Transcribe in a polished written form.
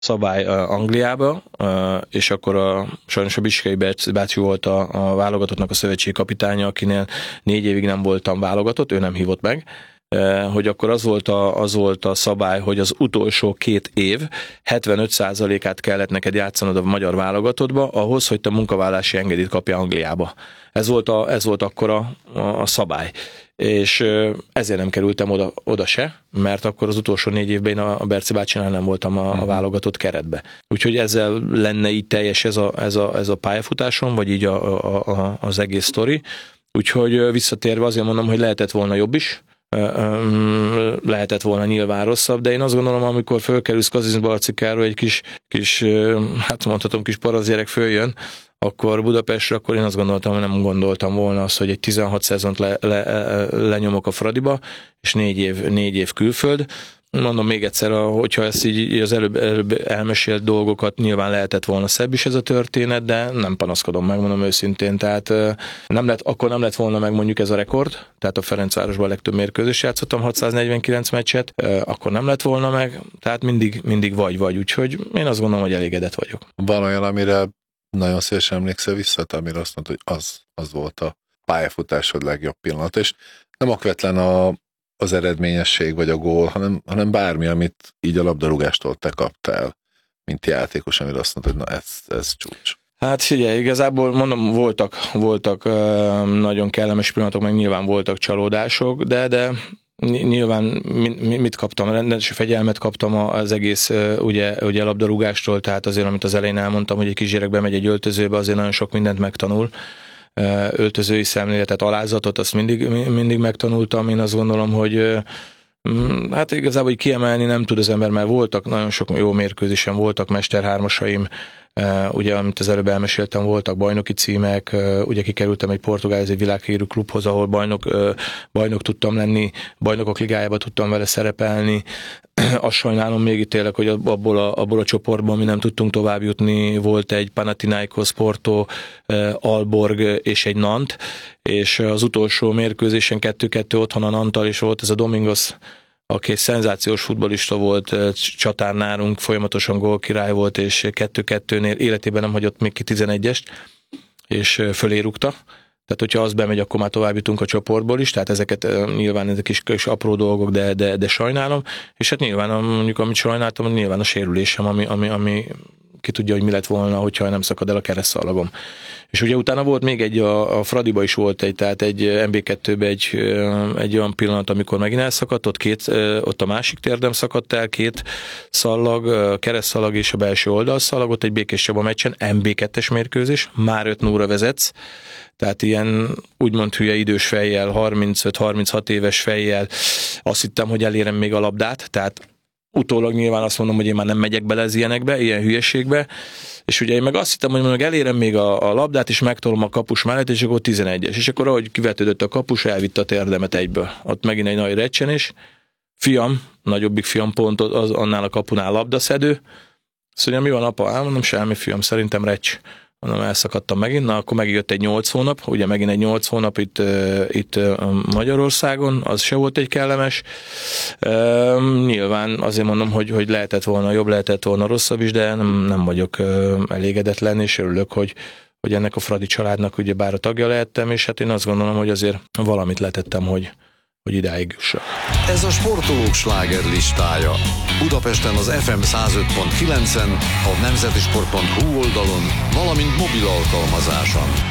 szabály Angliába, és akkor sajnos a Biskai bácsi volt a válogatottnak a szövetségi kapitánya, akinél 4 évig nem voltam válogatott, ő nem hívott meg, hogy akkor az volt a szabály, hogy az utolsó 2 év 75%-át kellett neked játszanod a magyar válogatottba, ahhoz, hogy te munkavállási engedélyt kapja Angliába. Ez volt akkor a szabály. És ezért nem kerültem oda se, mert akkor az utolsó 4 évben a Berci bácsinál nem voltam a válogatott keretbe. Úgyhogy ezzel lenne így teljes ez a pályafutásom, vagy így az egész sztori. Úgyhogy visszatérve azért mondom, hogy lehetett volna jobb is, lehetett volna nyilván rosszabb, de én azt gondolom, amikor fölkerülsz Kazincbarcikáról, egy kis hát mondhatom, kis parazgyerek följön, akkor Budapestre, akkor én azt gondoltam, hogy nem gondoltam volna azt, hogy egy 16 szezont lenyomok a Fradiba, és 4 év külföld. Mondom még egyszer, hogyha ezt így az előbb elmesélt dolgokat, nyilván lehetett volna szebb is ez a történet, de nem panaszkodom, megmondom őszintén. Tehát akkor nem lett volna meg mondjuk ez a rekord, tehát a Ferencvárosban a legtöbb mérkőzést játszottam, 649 meccset, akkor nem lett volna meg, tehát mindig vagy, úgyhogy én azt gondolom, hogy elégedett vagyok. Van olyan, amire nagyon szívesen emlékszel vissza, amire azt mondta, hogy az volt a pályafutásod legjobb pillanat, és nem okvetlen az eredményesség vagy a gól, hanem bármi, amit így a labdarúgástól te kaptál, mint játékos, amire azt mondta, hogy na ez csúcs. Hát figyelj, igazából mondom, voltak nagyon kellemes pillanatok, meg nyilván voltak csalódások, de nyilván mit kaptam? Rendes fegyelmet kaptam az egész ugye labdarúgástól, tehát azért, amit az elején elmondtam, hogy egy kisgyerek bemegy egy öltözőbe, azért nagyon sok mindent megtanul. Öltözői szemléletet, alázatot, azt mindig megtanultam. Én azt gondolom, hogy hát igazából hogy kiemelni nem tud az ember, mert voltak nagyon sok jó mérkőzésen, voltak mesterhármasaim, ugye, amit az előbb elmeséltem, voltak bajnoki címek, ugye kikerültem egy portugál, egy világhírű klubhoz, ahol bajnok tudtam lenni, bajnokok ligájában tudtam vele szerepelni. Azt sajnálom még itt tényleg, hogy abból a csoportban mi nem tudtunk tovább jutni, volt egy Panathinaikos, Porto, Aalborg és egy Nant, és az utolsó mérkőzésen 2-2 otthon a Nanttal, és volt ez a Domingos, aki egy szenzációs futballista volt, csatár nálunk, folyamatosan gólkirály volt, és 2-2-nél életében nem hagyott még ki 11-est, és fölé rúgta. Tehát, hogyha az bemegy, akkor már tovább jutunk a csoportból is, tehát ezeket nyilván ezek kis apró dolgok, de sajnálom, és hát nyilván mondjuk, amit sajnáltam, nyilván a sérülésem, ami ki tudja, hogy mi lett volna, hogyha nem szakad el a keresztszalagom. És ugye utána volt még a Fradiba is volt tehát egy MB2-be egy olyan pillanat, amikor megint elszakadt, ott a másik térdem szakadt el, 2 szallag, keresztszalag és a belső oldalszalag, ott egy Békés Csaba meccsen, MB2-es mérkőzés, már 5-0-ra vezetsz, tehát ilyen úgymond hülye idős fejjel, 35-36 éves fejjel azt hittem, hogy elérem még a labdát, tehát utólag nyilván azt mondom, hogy én már nem megyek bele az ilyenekbe, ilyen hülyeségbe, és ugye én meg azt hittem, hogy mondjuk elérem még a labdát, és megtolom a kapus mellett, és akkor 11-es. És akkor ahogy kivetődött a kapus, elvitte a térdemet egyből. Ott megint egy nagy recsenés. Fiam, nagyobbik fiam pont az annál a kapunál labdaszedő. Azt mondja, mi van apa? Mondom, semmi fiam, szerintem recs. Mondom, elszakadtam megint, na akkor megjött egy 8 hónap, ugye megint egy 8 hónap itt Magyarországon, az se volt egy kellemes. Nyilván azért mondom, hogy lehetett volna jobb, lehetett volna rosszabb is, de nem vagyok elégedetlen, és örülök, hogy ennek a Fradi családnak ugye bár a tagja lehettem, és hát én azt gondolom, hogy azért valamit letettem, hogy idáig jussak. Ez a sportolók slágerlistája. Budapesten az FM 105.9-en, a nemzetisport.hu oldalon, valamint mobil alkalmazáson.